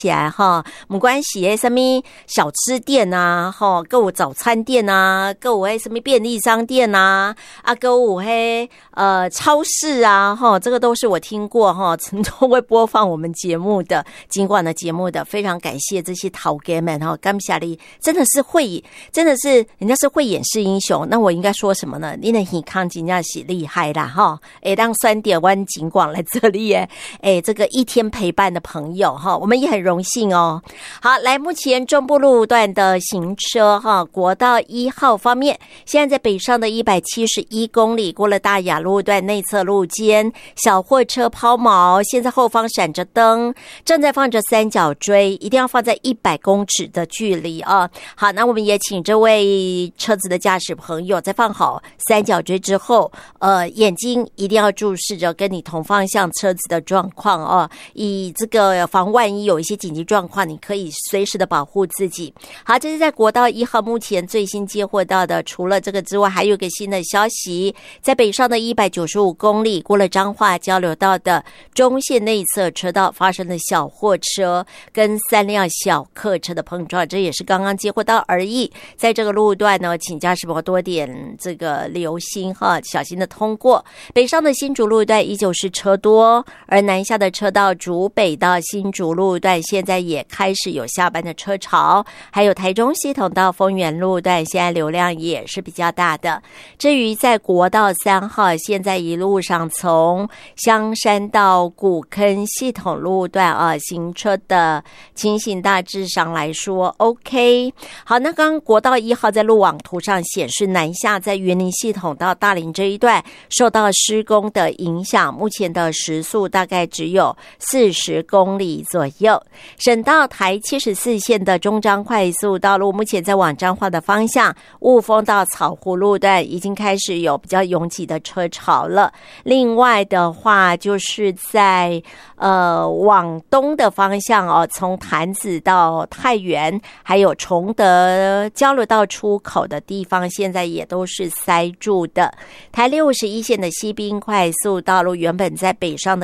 起来哈，没关系，什么小吃店啊，哈，购物早餐店啊，购物什么便利商店啊，购物超市啊，哈，这个都是我听过哈，都会播放我们节目的，尽管的节目的，非常感谢这些头家们哈，感谢你，真的是人家是会演示英雄，那我应该说什么呢？你的喜康真的是厉害啦哈，让酸点湾尽管来这里耶，这个一天陪伴的朋友哈，我们也很荣幸哦。好，来，目前中部路段的行车哈，国道1号方面，现在在北上的171公里，过了大雅路段内侧路肩，小货车抛锚，现在后方闪着灯，正在放着三角锥，一定要放在100公尺的距离啊。好，那我们也请这位车子的驾驶朋友在放好三角锥之后，眼睛一定要注视着跟你同方向车子的状况哦，以这个防万一有一些紧急状况，你可以随时的保护自己。好，这是在国道1号目前最新接获到的，除了这个之外，还有一个新的消息，在北上的195公里，过了彰化交流道的中线内侧车道发生了小货车跟3辆小客车的碰撞，这也是刚刚接获到而已。在这个路段呢，请驾驶朋友多点这个留心哈，小心的通过。北上的新竹路段依旧是车多，而南下的车道竹北到新竹路段现在也开始有下班的车潮，还有台中系统到丰原路段现在流量也是比较大的。至于在国道3号，现在一路上从香山到古坑系统路段行车的情形大致上来说 OK。 好，那刚刚国道1号在路网图上显示，南下在员林系统到大林这一段受到施工的影响，目前的时速大概只有40公里左右。省道台74线的中彰快速道路目前在往彰化的方向，雾峰到草湖路段已经开始有比较拥挤的车潮了。另外的话就是在往东的方向从潭子到太原还有崇德交流道出口的地方现在也都是塞住的。台61线的西滨快速道路原本在北上的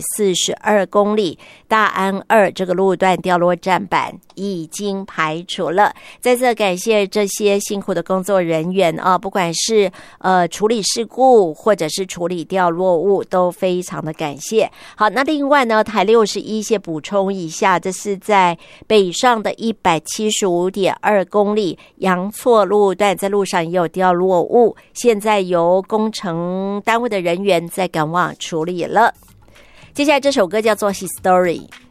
142公里，大安2这个路段掉落站板已经排除了。在这感谢这些辛苦的工作人员不管是处理事故或者是处理掉落物，都非常的感谢。好，那另外呢，台61线补充一下，这是在北上的175.2公里，阳错路段在路上也有掉落物，现在由工程单位的人员在赶往处理了。接下来这首歌叫做 History。